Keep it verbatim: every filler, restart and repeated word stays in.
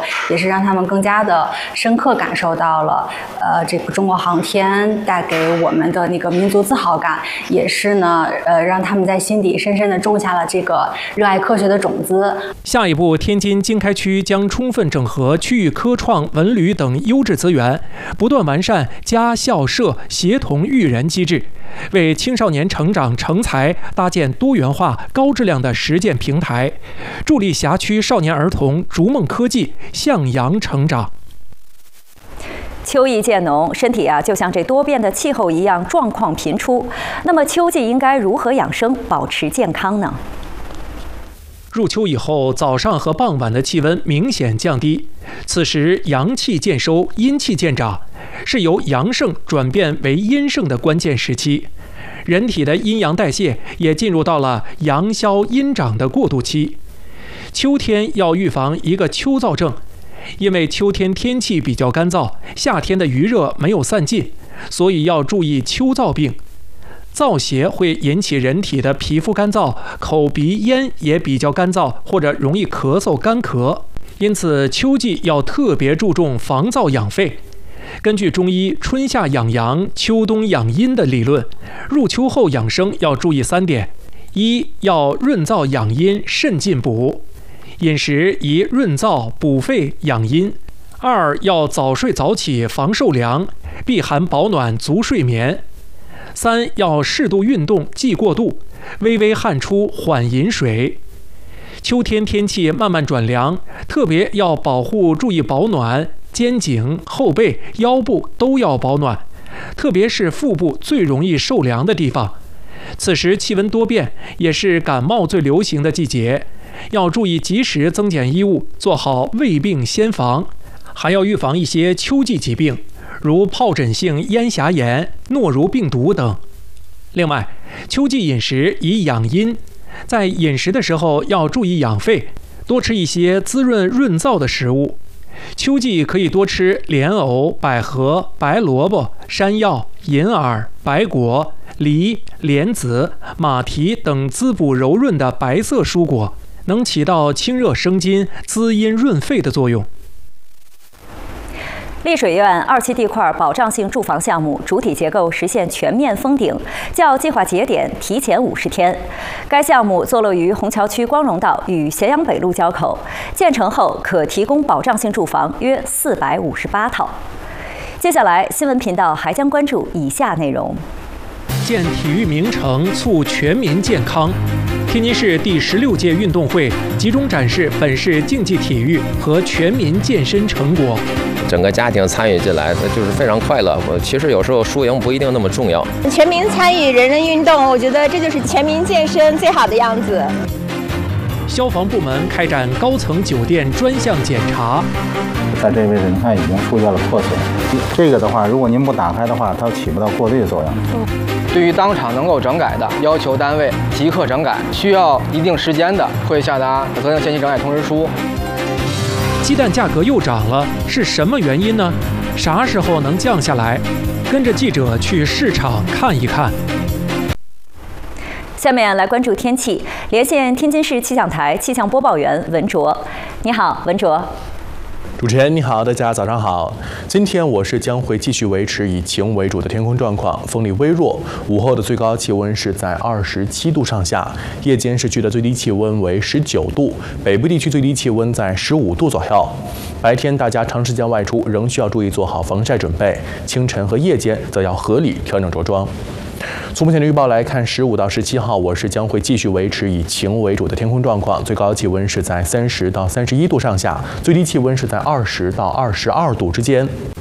也是让他们更加的深刻感受到了，呃，这个中国航天带给我们的那个民族自豪感，也是呢，呃，让他们在心底深深的种下了这个热爱科学的种子。 下一步，天津经开区将充分整合区域科创、文旅等优质资源，不断完善家校社协同育人机制，为青少年成长成才搭建多元化、高质量的实践平台，助力辖区少年儿童逐梦科技向阳成长。 秋意渐浓，身体啊就像这多变的气候一样状况频出。那么秋季应该如何养生，保持健康呢？ 入秋以后，早上和傍晚的气温明显降低，此时阳气渐收，阴气渐长，是由阳盛转变为阴盛的关键时期。人体的阴阳代谢也进入到了阳消阴长的过渡期。秋天要预防一个秋燥症，因为秋天天气比较干燥，夏天的余热没有散尽，所以要注意秋燥病。燥邪会引起人体的皮肤干燥，口鼻咽也比较干燥，或者容易咳嗽干咳。因此秋季要特别注重防燥养肺。根据中医春夏养阳、秋冬养阴的理论，入秋后养生要注意三点：一要润燥养阴、肾进补，饮食宜润燥补肺养阴；二要早睡早起防受凉，避寒保暖足睡眠；三要适度运动忌过度，微微汗出缓饮水。秋天天气慢慢转凉，特别要保护注意保暖，肩颈、后背、腰部都要保暖，特别是腹部最容易受凉的地方。此时气温多变，也是感冒最流行的季节，要注意及时增减衣物，做好未病先防，还要预防一些秋季疾病，如疱疹性咽峡炎、诺如病毒等。另外，秋季饮食以养阴，在饮食的时候要注意养肺，多吃一些滋润润燥的食物。秋季可以多吃莲藕、百合、白萝卜、山药、银耳、白果、梨、莲子、马蹄等滋补柔润的白色蔬果，能起到清热生津、滋阴润肺的作用。 丽水苑二期地块保障性住房项目主体结构实现全面封顶，较计划节点提前五十天。该项目坐落于虹桥区光荣道与咸阳北路交口，建成后可提供保障性住房约四百五十八套。接下来，新闻频道还将关注以下内容： 建体育名城，促全民健康。天津市第十六届运动会集中展示本市竞技体育和全民健身成果。 整个家庭参与进来，就是非常快乐。我其实有时候输赢不一定那么重要。 全民参与，人人运动，我觉得这就是全民健身最好的样子。 消防部门开展高层酒店专项检查。 在这位置，你看已经出现了破损。这个的话，如果您不打开的话，它起不到过滤作用。 对于当场能够整改的，要求单位即刻整改；需要一定时间的，会下达责令限期整改通知书。 鸡蛋价格又涨了，是什么原因呢？啥时候能降下来？跟着记者去市场看一看。 下面来关注天气，连线天津市气象台气象播报员文卓。你好，文卓。 主持人你好，大家早上好。今天我市将会继续维持以晴为主的天空状况，风力微弱。午后的最高气温是在二十七度上下，夜间市区的最低气温为十九度，北部地区最低气温在十五度左右。白天大家长时间外出，仍需要注意做好防晒准备。清晨和夜间则要合理调整着装。从目前的预报来看，十五到十七号我市将会继续维持以晴为主的天空状况，最高气温是在三十到三十一度上下，最低气温是在二十到二十二度之间。